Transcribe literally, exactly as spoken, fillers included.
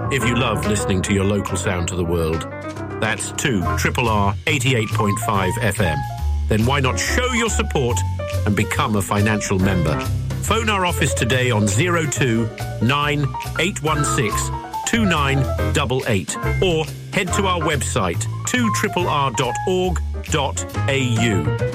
if you love listening to your local sound to the world. That's two R R R eighty-eight point five F M. Then why not show your support and become a financial member? Phone our office today on zero two nine eight one six two nine eight eight or head to our website two R R R dot org dot A U.